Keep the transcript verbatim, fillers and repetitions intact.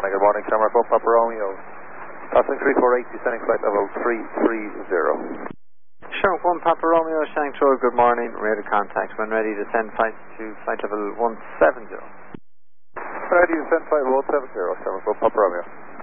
Morning, good morning, Shamrock one Papa Romeo. Passing three four eight, descending flight level three three zero. Shamrock one Papa Romeo, Shanks Road, good morning, radar contact. When ready to send flight to flight level one seven zero. Ready to send flight one seven zero, Shamrock one Papa Romeo.